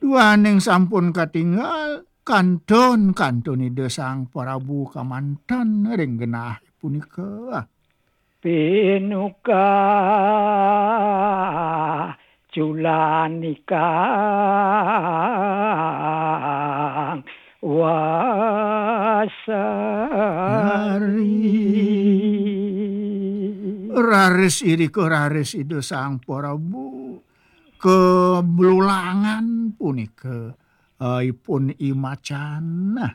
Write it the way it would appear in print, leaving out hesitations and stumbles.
Duaning sampun katinggal kantun sang Prabu kamanten ring genah punika. Pinuka culanika wasari. Raris iri ke raris itu sang Prabu keblulangan punika ipun imacan